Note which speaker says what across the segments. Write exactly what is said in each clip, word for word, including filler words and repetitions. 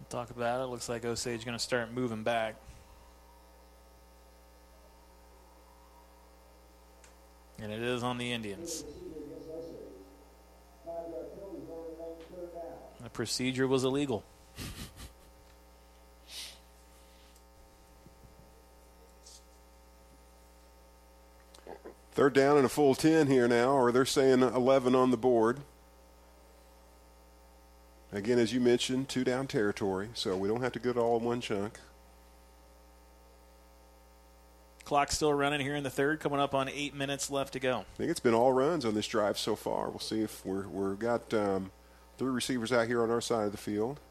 Speaker 1: talk about it. Looks like Osage going to start moving back. And it is on the Indians. The procedure was illegal.
Speaker 2: Third down and a full ten here now, or they're saying eleven on the board. Again, as you mentioned, two down territory, so we don't have to go to all in one chunk.
Speaker 1: Clock still running here in the third, coming up on eight minutes left to go.
Speaker 2: I think it's been all runs on this drive so far. We'll see if we're we're got um, three receivers out here on our side of the field.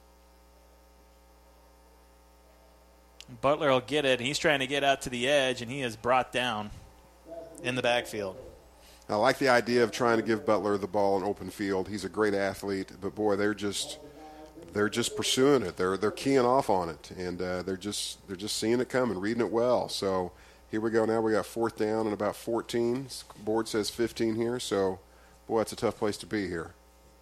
Speaker 1: Butler will get it. He's trying to get out to the edge, and he is brought down in the backfield.
Speaker 2: I like the idea of trying to give Butler the ball in open field. He's a great athlete, but boy, they're just they're just pursuing it. They're they're keying off on it, and uh, they're just they're just seeing it coming, reading it well. So here we go. Now we got fourth down and about fourteen. Board says fifteen here. So boy, that's a tough place to be here.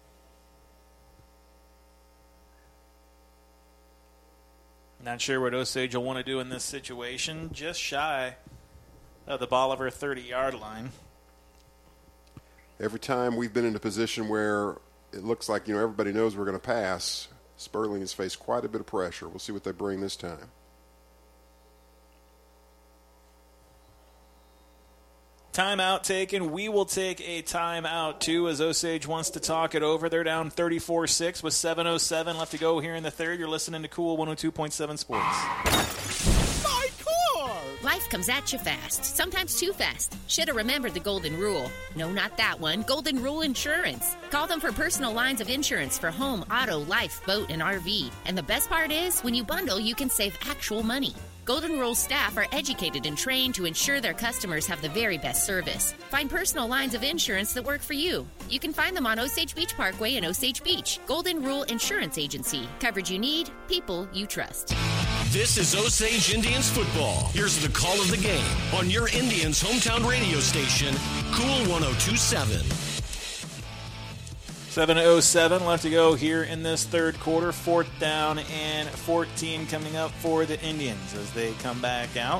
Speaker 1: Not sure what Osage will want to do in this situation. Just shy of the Bolivar thirty-yard line.
Speaker 2: Every time we've been in a position where it looks like, you know, everybody knows we're going to pass, Sperling has faced quite a bit of pressure. We'll see what they bring this time.
Speaker 1: Timeout taken. We will take a timeout, too, as Osage wants to talk it over. They're down thirty-four six with seven oh seven left to go here in the third. You're listening to Cool one oh two point seven Sports.
Speaker 3: My car!
Speaker 4: Life comes at you fast, sometimes too fast. Should have remembered the golden rule. No, not that one. Golden Rule Insurance. Call them for personal lines of insurance for home, auto, life, boat, and R V. And the best part is, when you bundle, you can save actual money. Golden Rule staff are educated and trained to ensure their customers have the very best service. Find personal lines of insurance that work for you. You can find them on Osage Beach Parkway in Osage Beach. Golden Rule Insurance Agency. Coverage you need, people you trust.
Speaker 5: This is Osage Indians football. Here's the call of the game on your Indians' hometown radio station, Cool one oh two point seven.
Speaker 1: seven oh seven left to go here in this third quarter. Fourth down and fourteen coming up for the Indians as they come back out.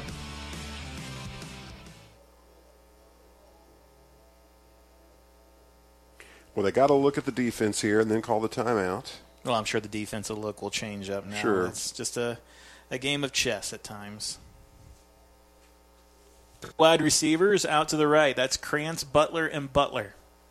Speaker 2: Well, they got to look at the defense here and then call the timeout.
Speaker 1: Well, I'm sure the defensive look will change up now.
Speaker 2: Sure.
Speaker 1: It's just a, a game of chess at times. Wide receivers out to the right. That's Krantz, Butler, and Butler.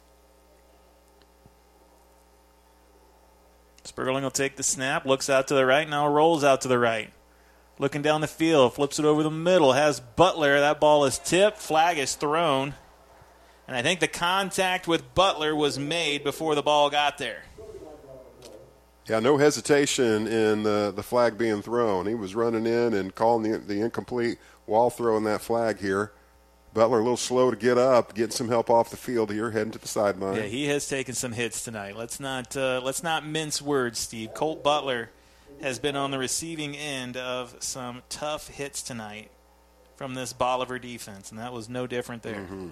Speaker 1: Sperling will take the snap, looks out to the right, now rolls out to the right. Looking down the field, flips it over the middle, has Butler. That ball is tipped, flag is thrown. And I think the contact with Butler was made before the ball got there.
Speaker 2: Yeah, no hesitation in the, the flag being thrown. He was running in and calling the, the incomplete while throwing that flag here. Butler a little slow to get up, getting some help off the field here, heading to the sideline.
Speaker 1: Yeah, he has taken some hits tonight. Let's not uh, let's not mince words, Steve. Colt Butler has been on the receiving end of some tough hits tonight from this Bolivar defense, and that was no different there.
Speaker 2: Mm-hmm.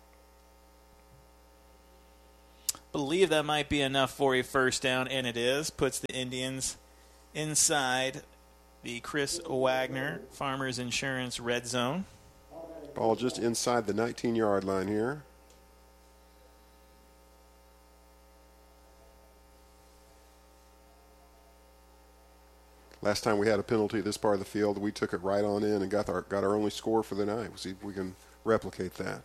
Speaker 1: Believe that might be enough for a first down, and it is. Puts the Indians inside the Chris Wagner Farmers Insurance red zone.
Speaker 2: Ball just inside the nineteen-yard line here. Last time we had a penalty at this part of the field, we took it right on in and got our got our only score for the night. We'll see if we can replicate that.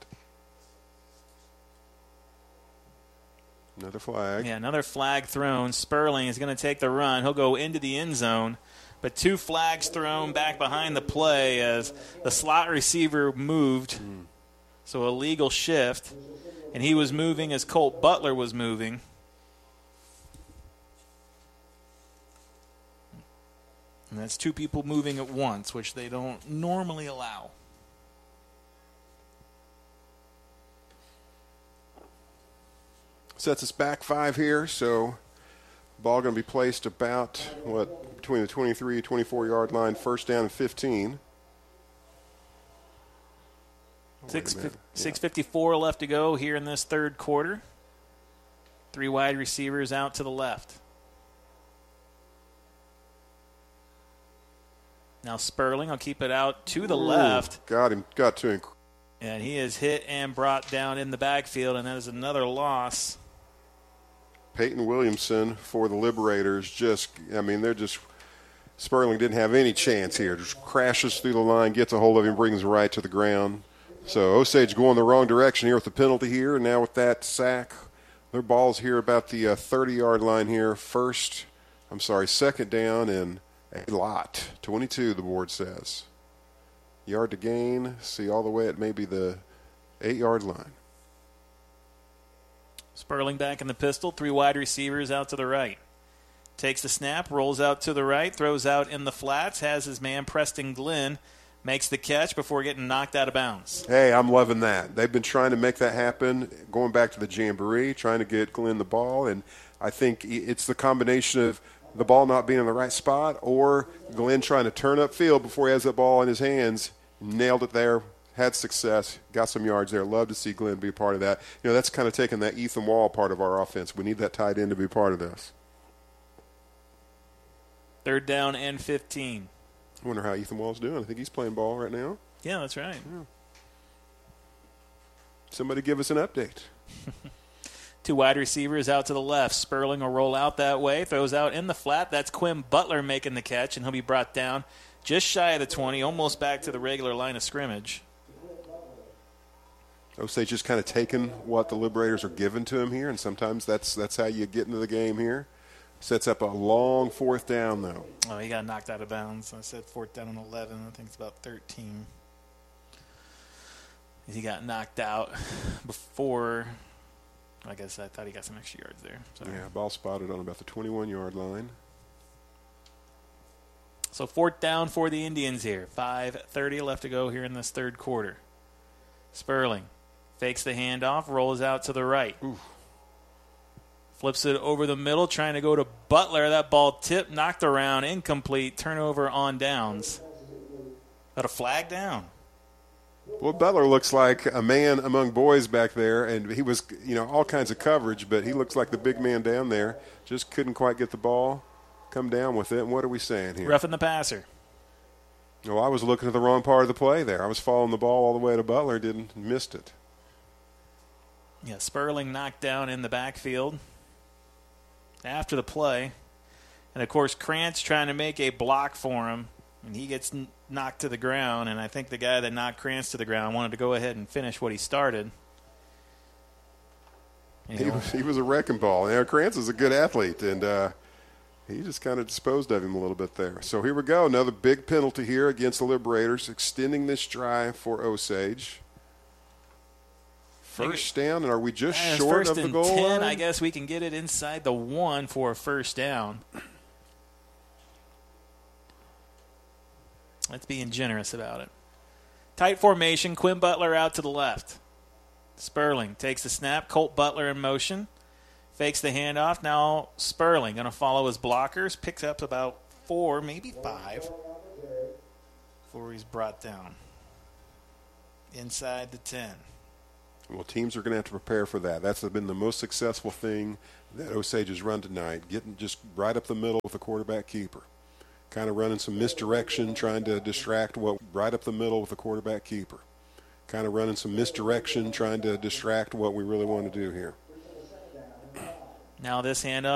Speaker 2: Another flag.
Speaker 1: Yeah, another flag thrown. Sperling is going to take the run. He'll go into the end zone. But two flags thrown back behind the play as the slot receiver moved. Mm. So a legal shift. And he was moving as Colt Butler was moving. And that's two people moving at once, which they don't normally allow.
Speaker 2: Sets us back five here, so ball going to be placed about, what, between the twenty-three, twenty-four-yard line, first down and fifteen.
Speaker 1: Six, six fifty-four left to go here in this third quarter. Three wide receivers out to the left. Now Sperling will keep it out to the Ooh, left.
Speaker 2: Got him. Got to him.
Speaker 1: And he is hit and brought down in the backfield, and that is another loss.
Speaker 2: Peyton Williamson for the Liberators. Just, I mean, they're just, Sperling didn't have any chance here. Just crashes through the line, gets a hold of him, brings him right to the ground. So Osage going the wrong direction here with the penalty here. And now with that sack, their ball's here about the uh, thirty-yard line here. First, I'm sorry, second down and a lot. twenty-two, the board says. Yard to gain, see all the way at maybe the eight-yard line.
Speaker 1: Sperling back in the pistol, three wide receivers out to the right. Takes the snap, rolls out to the right, throws out in the flats, has his man Preston Glenn, makes the catch before getting knocked out of bounds.
Speaker 2: Hey, I'm loving that. They've been trying to make that happen, going back to the Jamboree, trying to get Glenn the ball, and I think it's the combination of the ball not being in the right spot or Glenn trying to turn upfield before he has that ball in his hands. Nailed it there, had success, got some yards there. Love to see Glenn be a part of that. You know, that's kind of taking that Ethan Wall part of our offense. We need that tight end to be part of this.
Speaker 1: Third down and fifteen.
Speaker 2: I wonder how Ethan Wall's doing. I think he's playing ball right now.
Speaker 1: Yeah, that's right.
Speaker 2: Yeah. Somebody give us an update.
Speaker 1: Two wide receivers out to the left. Sperling will roll out that way, throws out in the flat. That's Quinn Butler making the catch, and he'll be brought down just shy of the twenty, almost back to the regular line of scrimmage.
Speaker 2: Osage just kind of taking what the Liberators are giving to him here, and sometimes that's that's how you get into the game here. Sets up a long fourth down, though.
Speaker 1: Oh, he got knocked out of bounds. I said fourth down and eleven. I think it's about thirteen. He got knocked out before. I guess I thought he got some extra yards there. Sorry.
Speaker 2: Yeah, ball spotted on about the twenty-one-yard line.
Speaker 1: So fourth down for the Indians here. five thirty left to go here in this third quarter. Sperling fakes the handoff, rolls out to the right.
Speaker 2: Ooh.
Speaker 1: Flips it over the middle, trying to go to Butler. That ball tipped, knocked around, incomplete, turnover on downs. Got a flag down.
Speaker 2: Well, Butler looks like a man among boys back there, and he was, you know, all kinds of coverage, but he looks like the big man down there. Just couldn't quite get the ball, come down with it. And what are we saying here?
Speaker 1: Roughing the passer.
Speaker 2: Well, I was looking at the wrong part of the play there. I was following the ball all the way to Butler, didn't missed it.
Speaker 1: Yeah, Sperling knocked down in the backfield after the play. And, of course, Krantz trying to make a block for him, and he gets n- knocked to the ground. And I think the guy that knocked Krantz to the ground wanted to go ahead and finish what he started. You know.
Speaker 2: He, was, he was a wrecking ball. You know, Krantz is a good athlete, and uh, he just kind of disposed of him a little bit there. So here we go. Another big penalty here against the Liberators, extending this drive for Osage. First down, and are we just
Speaker 1: uh,
Speaker 2: short of the goal
Speaker 1: ten,
Speaker 2: line?
Speaker 1: I guess we can get it inside the one for a first down. Let's being generous about it. Tight formation, Quinn Butler out to the left. Sperling takes the snap, Colt Butler in motion. Fakes the handoff. Now Sperling going to follow his blockers. Picks up about four, maybe five, before he's brought down. Inside the ten.
Speaker 2: Well, teams are going to have to prepare for that. That's been the most successful thing that Osage has run tonight, getting just right up the middle with the quarterback keeper. Kind of running some misdirection, trying to distract what right up the middle with the quarterback keeper. Kind of running some misdirection, trying to distract what we really want to do here.
Speaker 1: Now this handoff.